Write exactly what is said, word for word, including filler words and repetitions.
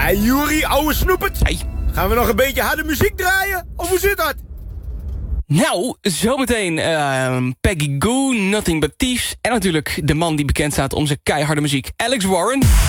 Hey Juri, ouwe snoepert. Hey. Gaan we nog een beetje harde muziek draaien? Of hoe zit dat? Nou, zometeen uh, Peggy Goo, Nothing But Thieves. En natuurlijk de man die bekend staat om zijn keiharde muziek, Alex Warren.